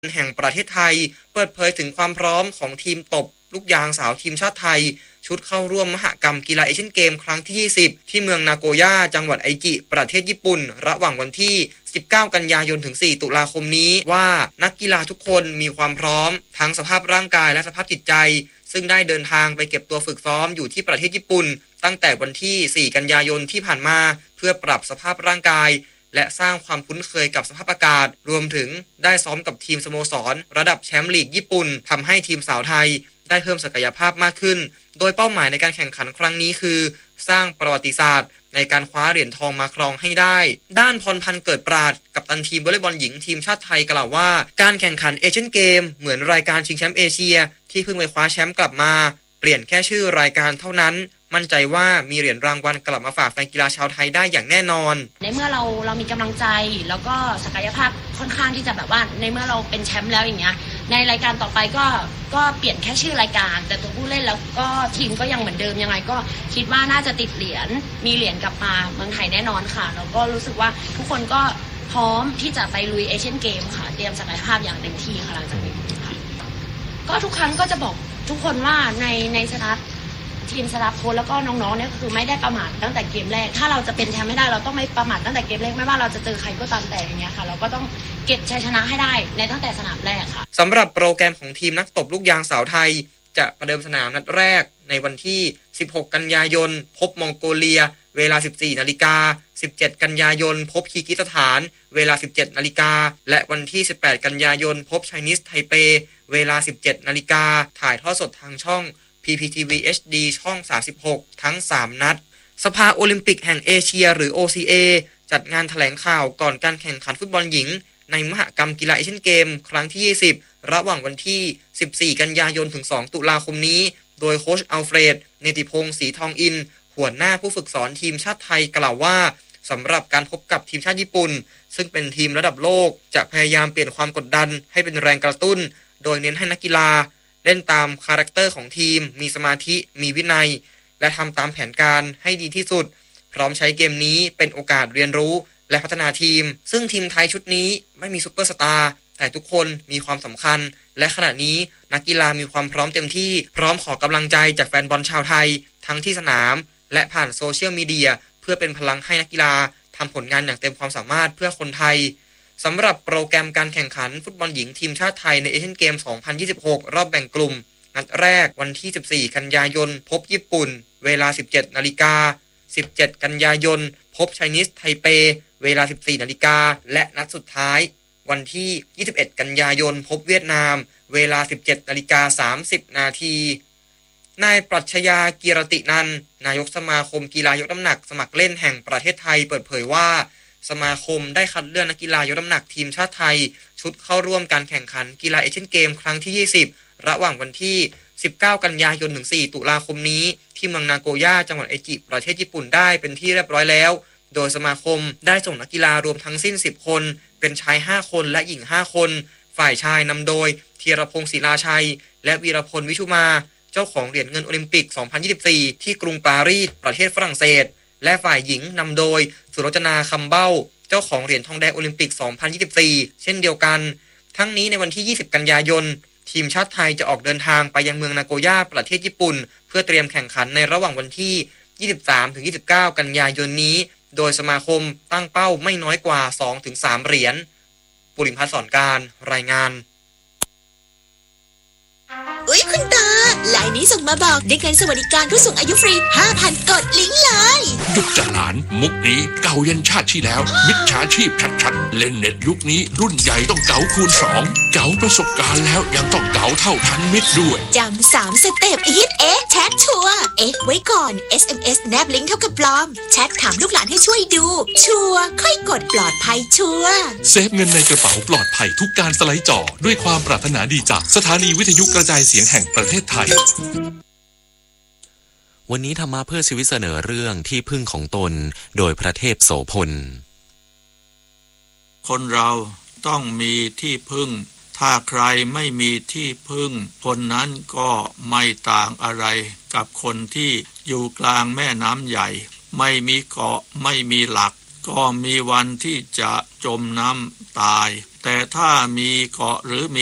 แห่งประเทศไทยเปิดเผยถึงความพร้อมของทีมตบลูกยางสาวทีมชาติไทยชุดเข้าร่วมมหกรรมกีฬาเอเชียนเกมครั้งที่20ที่เมืองนาโกย่าจังหวัดไอจิประเทศญี่ปุ่นระหว่างวันที่19กันยายนถึง4ตุลาคมนี้ว่านักกีฬาทุกคนมีความพร้อมทั้งสภาพร่างกายและสภาพจิตใจซึ่งได้เดินทางไปเก็บตัวฝึกซ้อมอยู่ที่ประเทศญี่ปุ่นตั้งแต่วันที่4กันยายนที่ผ่านมาเพื่อปรับสภาพร่างกายและสร้างความคุ้นเคยกับสภาพอากาศรวมถึงได้ซ้อมกับทีมสโมสรระดับแชมป์ลีกญี่ปุ่นทำให้ทีมสาวไทยได้เพิ่มศักยภาพมากขึ้นโดยเป้าหมายในการแข่งขันครั้งนี้คือสร้างประวัติศาสตร์ในการคว้าเหรียญทองมาครองให้ได้ด้านพรพันธ์เกิดปราดกัปตันทีมวอลเลย์บอลหญิงทีมชาติไทยกล่าวว่าการแข่งขันเอเชียนเกมเหมือนรายการชิงแชมป์เอเชียที่เพิ่งไปคว้าแชมป์กลับมาเปลี่ยนแค่ชื่อรายการเท่านั้นมั่นใจว่ามีเหรียญรางวัลกลับมาฝากแฟนกีฬาชาวไทยได้อย่างแน่นอนในเมื่อเรามีกำลังใจแล้วก็ศักยภาพค่อนข้างที่จะแบบว่าในเมื่อเราเป็นแชมป์แล้วอย่างเงี้ยในรายการต่อไปก็เปลี่ยนแค่ชื่อรายการแต่ตัวผู้เล่นแล้วก็ทีมก็ยังเหมือนเดิมยังไงก็คิดว่าน่าจะติดเหรียญมีเหรียญกลับมาเมืองไทยแน่นอนค่ะแล้วก็รู้สึกว่าทุกคนก็พร้อมที่จะไปลุยเอเชียนเกมค่ะเตรียมศักยภาพอย่างเต็มที่ค่ะหลังจากนี้ค่ะก็ทุกครั้งก็จะบอกทุกคนว่าในสตาฟทีมสตาฟโค้ชแล้วก็น้องๆเนี่ยคือไม่ได้ประมาทตั้งแต่เกมแรกถ้าเราจะเป็นแชมป์ไม่ได้เราต้องไม่ประมาทตั้งแต่เกมแรกไม่ว่าเราจะเจอใครก็ตามแต่อย่างเงี้ยค่ะเราก็ต้องเก็บชัยชนะให้ได้ในตั้งแต่สนามแรกค่ะสำหรับโปรแกรมของทีมนักตบลูกยางสาวไทยจะประเดิมสนามนัดแรกในวันที่16กันยายนพบมองโกเลียเวลา 14:00 น17กันยายนพบคีร์กิสถานเวลา 17:00 นและวันที่18กันยายนพบไชนีสไทเปเวลา 17:00 นถ่ายทอดสดทางช่องPPTV HD ช่อง36ทั้ง3นัดสภาโอลิมปิกแห่งเอเชียหรือ OCA จัดงานแถลงข่าวก่อนการแข่งขันฟุตบอลหญิงในมหกรรมกีฬาเอเชียนเกมครั้งที่20ระหว่างวันที่14กันยายนถึง2ตุลาคมนี้โดยโค้ชอัลเฟรดเนติพงศ์ศรีทองอินหัวหน้าผู้ฝึกสอนทีมชาติไทยกล่าวว่าสำหรับการพบกับทีมชาติญี่ปุ่นซึ่งเป็นทีมระดับโลกจะพยายามเปลี่ยนความกดดันให้เป็นแรงกระตุ้นโดยเน้นให้นักกีฬาเล่นตามคาแรคเตอร์ของทีมมีสมาธิมีวินัยและทำตามแผนการให้ดีที่สุดพร้อมใช้เกมนี้เป็นโอกาสเรียนรู้และพัฒนาทีมซึ่งทีมไทยชุดนี้ไม่มีซุปเปอร์สตาร์แต่ทุกคนมีความสำคัญและขณะนี้นักกีฬามีความพร้อมเต็มที่พร้อมขอกำลังใจจากแฟนบอลชาวไทยทั้งที่สนามและผ่านโซเชียลมีเดียเพื่อเป็นพลังให้นักกีฬาทำผลงานอย่างเต็มความสามารถเพื่อคนไทยสำหรับโปรแกรมการแข่งขันฟุตบอลหญิงทีมชาติไทยในเอเชียนเกม 2026 รอบแบ่งกลุ่มนัดแรกวันที่14กันยายนพบญี่ปุ่นเวลา 17:00 น17กันยายนพบไชนีสไทเปเวลา 14:00 นและนัดสุดท้ายวันที่21กันยายนพบเวียดนามเวลา 17:30 นนายปรัชญากีรตินันท์นายกสมาคมกีฬายกน้ำหนักสมัครเล่นแห่งประเทศไทยเปิดเผยว่าสมาคมได้คัดเลือกนักกีฬายกน้ำหนักทีมชาติไทยชุดเข้าร่วมการแข่งขันกีฬาเอเชียนเกมครั้งที่20ระหว่างวันที่19กันยายนถึง4ตุลาคมนี้ที่เมืองนาโกย่าจังหวัดไอจิประเทศญี่ปุ่นได้เป็นที่เรียบร้อยแล้วโดยสมาคมได้ส่งนักกีฬารวมทั้งสิ้น10คนเป็นชาย5คนและหญิง5คนฝ่ายชายนำโดยธีรพงศ์ศิลาชัยและวีรพลวิชุมาเจ้าของเหรียญเงินโอลิมปิก 2024 ที่กรุงปารีสประเทศฝรั่งเศสและฝ่ายหญิงนำโดยสุรจนาคำเบ้าเจ้าของเหรียญทองแดงโอลิมปิก 2024 เช่นเดียวกันทั้งนี้ในวันที่20กันยายนทีมชาติไทยจะออกเดินทางไปยังเมืองนาโกย่าประเทศญี่ปุ่นเพื่อเตรียมแข่งขันในระหว่างวันที่ 23-29 กันยายนนี้โดยสมาคมตั้งเป้าไม่น้อยกว่า 2-3 เหรียญปุริมพัฒน์สอนการรายงานอุ๊ยคุณตาไลน์นี้ส่งมาบอกได้เงินสวัสดิการผู้สูงอายุฟรี 5,000 กดลิงก์เลยหยุดจ้ะหลานมุกนี้เก่ายันชาติที่แล้วมิจฉาชีพชัดๆเล่นเน็ตยุคนี้รุ่นใหญ่ต้องเก๋าคูณ2เก๋าประสบการณ์แล้วยังต้องเก๋าเท่าทันมิตรด้วยจำ3 สเต็ปฮิตแชทชัวร์ไว้ก่อน SMS แนบลิงก์เท่ากับปลอมแชทถามลูกหลานให้ช่วยดูชัวร์ค่อยกดปลอดภัยชัวร์เซฟเงินในกระเป๋าปลอดภัยทุกการสไลด์จอด้วยความปรารถนาดีจากสถานีวิทยุกระจายเสียงแห่งประเทศไทยวันนี้ธรรมะเพื่อชีวิตเสนอเรื่องที่พึ่งของตนโดยพระเทพโสพลคนเราต้องมีที่พึ่งถ้าใครไม่มีที่พึ่งคนนั้นก็ไม่ต่างอะไรกับคนที่อยู่กลางแม่น้ำใหญ่ไม่มีเกาะไม่มีหลักก็มีวันที่จะจมน้ำตายแต่ถ้ามีเกาะหรือมี